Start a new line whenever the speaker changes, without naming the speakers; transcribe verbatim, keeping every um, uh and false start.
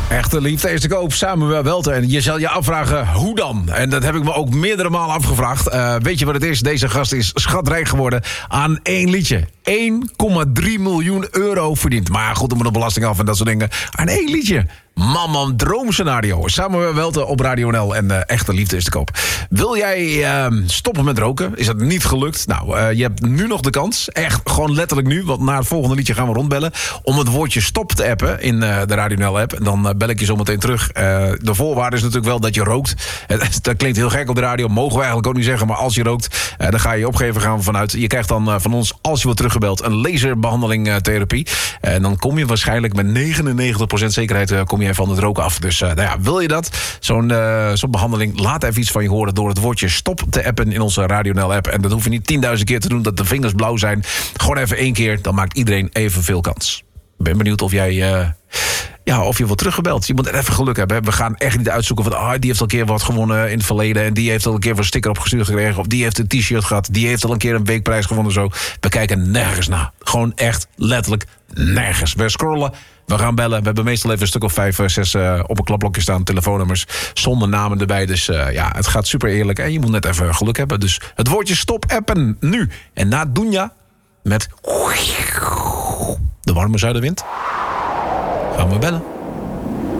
Echte liefde is te koop, Samuel Welten. En je zal je afvragen, hoe dan? En dat heb ik me ook meerdere malen afgevraagd. Uh, weet je wat het is? Deze gast is schatrijk geworden aan één liedje. één komma drie miljoen euro verdiend. Maar goed, er moet nog belasting af en dat soort dingen. Aan één liedje. Man, man, droomscenario. Samuel Welten op Radio N L en uh, Echte liefde is te koop. Wil jij uh, stoppen met roken? Is dat niet gelukt? Nou, uh, je hebt nu nog de kans. Echt, gewoon letterlijk nu. Want na het volgende liedje gaan we rondbellen. Om het woordje stop te appen in uh, de Radio N L app. En dan uh, bel ik je zo meteen terug. Uh, de voorwaarde is natuurlijk wel dat je rookt. Uh, dat klinkt heel gek op de radio. Mogen we eigenlijk ook niet zeggen. Maar als je rookt, uh, dan ga je je opgeven gaan we vanuit. Je krijgt dan uh, van ons, als je wordt teruggebeld, een laserbehandeling uh, therapie. Uh, en dan kom je waarschijnlijk met negenennegentig procent zekerheid uh, kom je van het roken af. Dus uh, nou ja, wil je dat? Zo'n, uh, zo'n behandeling, laat even iets van je horen door het woordje stop te appen in onze Radio N L app. En dat hoef je niet tienduizend keer te doen, dat de vingers blauw zijn. Gewoon even één keer, dan maakt iedereen evenveel kans. Ben benieuwd of jij... Uh, Ja, of je wordt teruggebeld. Je moet even geluk hebben. We gaan echt niet uitzoeken van... Ah, die heeft al een keer wat gewonnen in het verleden... en die heeft al een keer een sticker opgestuurd gekregen... of die heeft een t-shirt gehad... die heeft al een keer een weekprijs gewonnen. Zo. We kijken nergens naar. Gewoon echt letterlijk nergens. We scrollen, we gaan bellen. We hebben meestal even een stuk of vijf, zes uh, op een klapblokje staan... telefoonnummers, zonder namen erbij. Dus uh, ja, het gaat super eerlijk. En je moet net even geluk hebben. Dus het woordje stop appen nu. En na Dunja met... de warme zuidenwind... gaan we bellen.